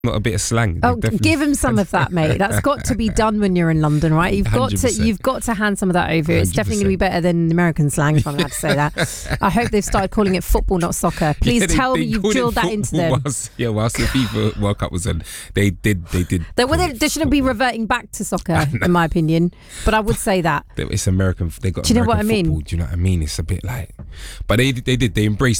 not a bit of slang. Oh, give him some of that, mate. That's got to be done when you're in London, right? You've got 100%. to hand some of that over. It's definitely going to be better than American slang, if I'm allowed to say that. I hope they've started calling it football, not soccer. Please tell me you've drilled that into them. Whilst the FIFA World Cup was on, they did. They shouldn't be reverting back to soccer, in my opinion. But I would say that It's American. They got. Do you know American what I mean? football, do you know what I mean? It's a bit like, but they embraced